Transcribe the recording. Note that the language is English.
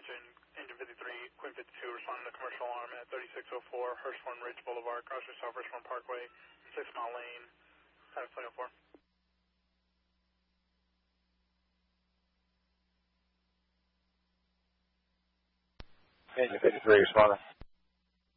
engine 53, Quinn 52, responding to commercial alarm at 3604 Hirschhorn Ridge Boulevard, crossing South Hirschhorn Parkway, 6 Mile Lane, times 2004. Engine 53 responding.